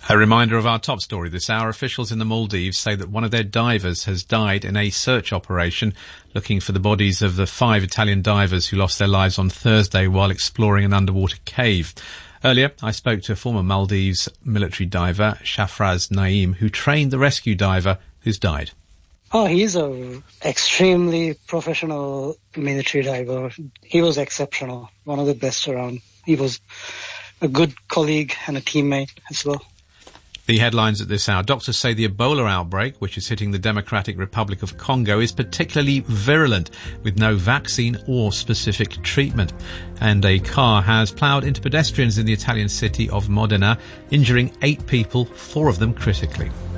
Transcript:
A reminder of our top story this hour. Officials in the Maldives say that one of their divers has died in a search operation looking for the bodies of the 5 Italian divers who lost their lives on Thursday while exploring an underwater cave. Earlier, I spoke to a former Maldives military diver, Shafraz Naeem, who trained the rescue diver who's died. Oh, he's an extremely professional military diver. He was exceptional, one of the best around. He was a good colleague and a teammate as well. The headlines at this hour. Doctors say the Ebola outbreak, which is hitting the Democratic Republic of Congo, is particularly virulent, with no vaccine or specific treatment. And a car has ploughed into pedestrians in the Italian city of Modena, injuring 8 people, 4 of them critically.